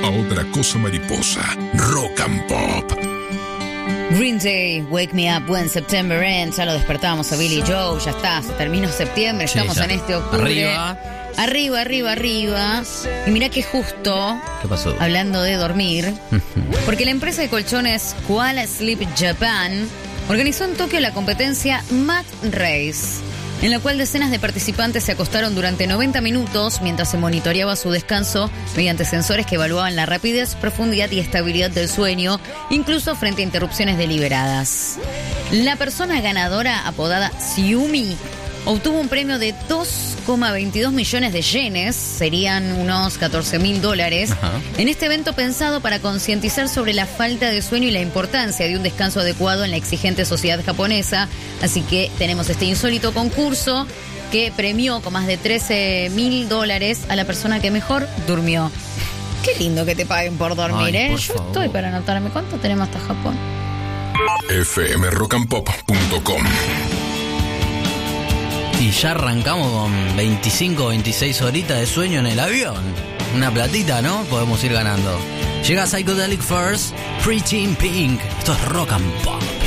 a otra cosa mariposa. Rock and Pop. Green Day, Wake Me Up When September Ends. Ya lo despertábamos a Billy Joe, ya está, se terminó septiembre, Sí, estamos ya. en este octubre. Arriba. Y mirá que justo, ¿Qué pasó? hablando de dormir, porque la empresa de colchones Koala Sleep Japan organizó en Tokio la competencia Mat Race, en la cual decenas de participantes se acostaron durante 90 minutos mientras se monitoreaba su descanso mediante sensores que evaluaban la rapidez, profundidad y estabilidad del sueño, incluso frente a interrupciones deliberadas. La persona ganadora, apodada Xiumi, obtuvo un premio de 2,22 millones de yenes, serían unos $14.000, Ajá. en este evento pensado para concientizar sobre la falta de sueño y la importancia de un descanso adecuado en la exigente sociedad japonesa. Así que tenemos este insólito concurso que premió con más de $13.000 a la persona que mejor durmió. Qué lindo que te paguen por dormir, Ay, ¿eh? por Yo favor. estoy para anotarme. ¿Cuánto tenemos hasta Japón? fmrockandpop.com. Y ya arrancamos con 25 o 26 horitas de sueño en el avión. Una platita, ¿no? Podemos ir ganando. Llega Psychedelic First, Pretty in Pink. Esto es Rock and Pop.